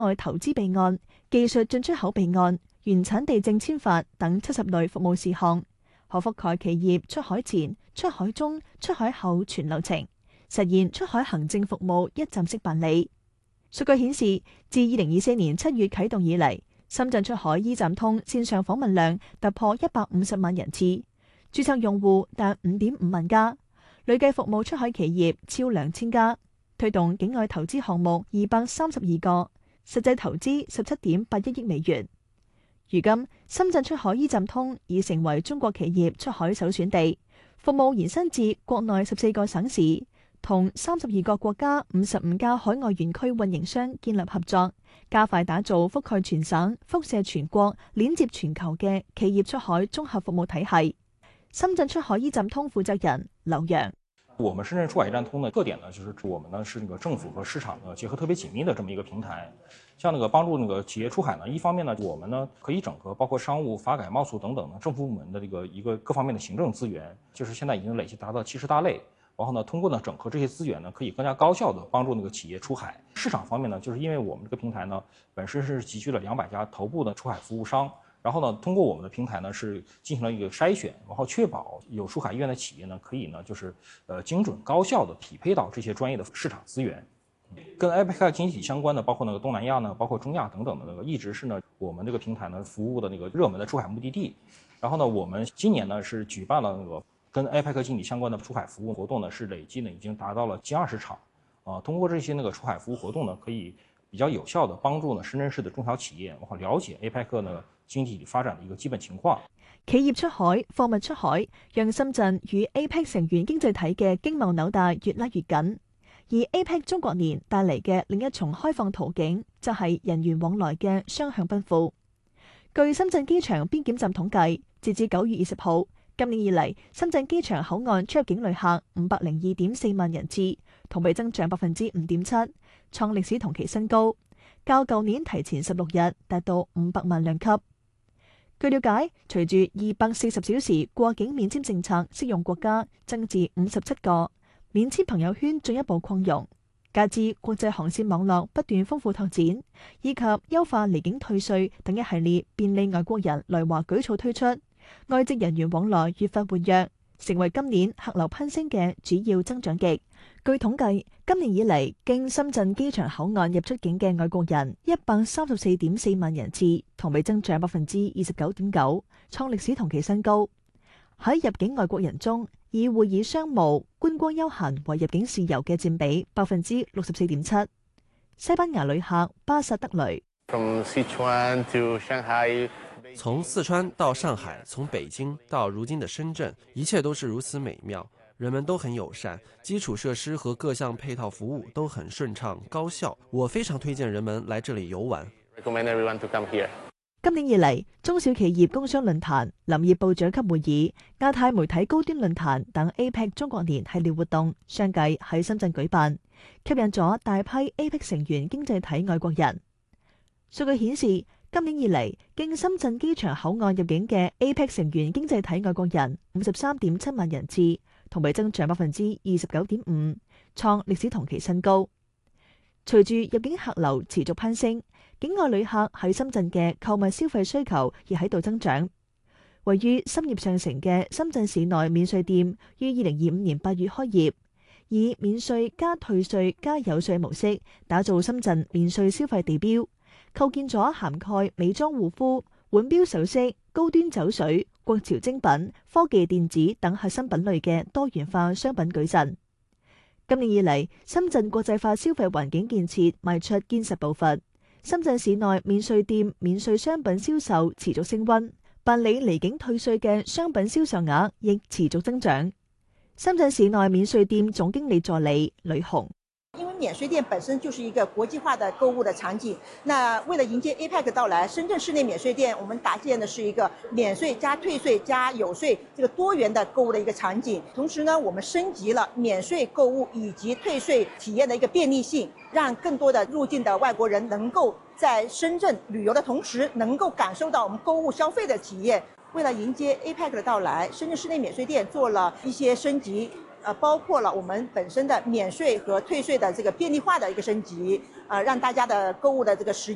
外投資備案、技術進出口備案、原產地證簽發等70類服務事項，可覆蓋企業出海前、出海中、出海後全流程，實現出海行政服務一站式辦理。數據顯示，自2024年7月啟動以嚟，深圳出海 E 站通線上訪問量突破150萬人次，註冊用戶達5.5萬家，累計服務出海企業超2000家，推動境外投資項目232個，實際投資17.81億美元。如今，深圳出海 E 站通已成為中國企業出海首選地，服務延伸至國內14個省市，同32個國家55家海外園區運營商建立合作，加快打造覆蓋全省、輻射全國、鏈接全球嘅企業出海綜合服務體系。深圳出海 E 站通負責人劉洋： 我們深圳出海 E 站通的特點呢，就是我們呢是政府和市場呢結合特別緊密的這麼一個平台。像幫助企業出海呢，一方面呢，我們呢可以整合包括商務、發改、貿促等等的政府部門的一個各方面的行政資源，就是現在已經累計達到70大類。然後呢，通過呢整合這些資源呢，可以更加高效地幫助企業出海。市場方面呢，就是因為我們這個平台呢本身是集聚了200家頭部的出海服務商，然後呢，通過我們的平台呢是進行了一個篩選，然後確保有出海意願的企業呢可以呢就是精準高效地匹配到這些專業的市場資源。跟 APEC 經濟體相關的，包括東南亞呢，包括中亞等等的一直是呢我們這個平台呢服務的熱門的出海目的地。然後呢，我們今年呢是舉辦了跟 APEC 經濟相關的出海服務活動呢，是累計呢已經達到了近20場。通過這些出海服務活動呢，可以比較有效地幫助呢深圳市的中小企業，然後了解 APEC 呢經濟體發展的一個基本情況。 企業出海、貨物出海，讓深圳與 APEC 成員經濟體嘅經貿紐帶越拉越緊。而 APEC 中國年帶嚟嘅另一重開放途徑，就係人員往來嘅雙向奔赴。據深圳機場邊檢站統計，截至9月20號。今年以嚟，深圳機場口岸出入境旅客502.4萬人次，同比增長5.7%，創歷史同期新高，較舊年提前16日達到500萬輛級。據了解，隨住240小時過境免簽政策適用國家增至57個，免簽朋友圈進一步擴容，加之國際航線網絡不斷豐富拓展，以及優化離境退稅等一系列便利外國人來華舉措推出，外籍人員往來越發活躍，成為今年客流攀升嘅主要增長極。據統計，今年以嚟經深圳機場口岸入出境嘅外國人134.4萬人次，同比增長29.9%，創歷史同期新高。喺入境外國人中，以會議商務、觀光休閒為入境事由嘅佔比64.7%。西班牙旅客巴薩德雷。 從四川到上海，從北京到如今的深圳，一切都是如此美妙，人們都很友善，基礎設施和各項配套服務都很順暢高效，我非常推薦人們來這裡遊玩。 今年以嚟，中小企業工商論壇、林業部長級會議、亞太媒體高端論壇等 APEC 中國年系列活動相繼喺深圳舉辦，吸引咗大批 APEC 成員經濟體外國人。數據顯示，今年以嚟，經深圳機場口岸入境嘅 APEC 成員經濟體外國人53.7萬人次，同比增長29.5%，創歷史同期新高。隨住入境客流持續攀升，境外旅客喺深圳嘅購物消費需求亦喺度增長。位於深業上城嘅深圳市內免稅店於2025年8月開業，以免稅加退稅加有稅模式打造深圳免稅消費地標。構建咗涵蓋美妝護膚、腕錶首飾、高端酒水、國潮精品、科技電子等核心品類嘅多元化商品矩陣。今年以嚟，深圳國際化消費環境建設邁出堅實步伐。深圳市內免稅店免稅商品銷售持續升溫，辦理離境退稅嘅商品銷售額亦持續增長。深圳市內免稅店總經理助理呂紅。 因為免稅店本身就是一個國際化的購物的場景，那為了迎接 APEC 到來，深圳市內免稅店我們搭建的是一個免稅加退稅加有稅這個多元的購物的一個場景。同時呢，我們升級了免稅購物以及退稅體驗的一個便利性，讓更多的入境的外國人能夠在深圳旅遊的同時，能夠感受到我們購物消費的體驗。為了迎接 APEC 的到來，深圳市內免稅店做了一些升級。包括了我們本身的免稅和退稅的這個便利化的一個升級，讓大家的購物的這個時